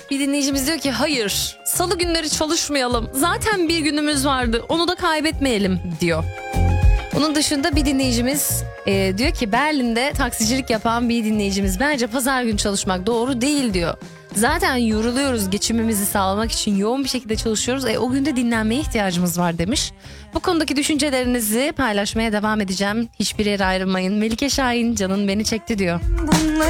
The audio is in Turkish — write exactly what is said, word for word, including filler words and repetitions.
Bir dinleyicimiz diyor ki hayır, salı günleri çalışmayalım. Zaten bir günümüz vardı, onu da kaybetmeyelim diyor. Onun dışında bir dinleyicimiz e, diyor ki Berlin'de taksicilik yapan bir dinleyicimiz bence pazar günü çalışmak doğru değil diyor. Zaten yoruluyoruz, geçimimizi sağlamak için yoğun bir şekilde çalışıyoruz. E, o günde dinlenmeye ihtiyacımız var demiş. Bu konudaki düşüncelerinizi paylaşmaya devam edeceğim. Hiçbir yere ayrılmayın. Melike Şahin, Canın Beni Çekti diyor.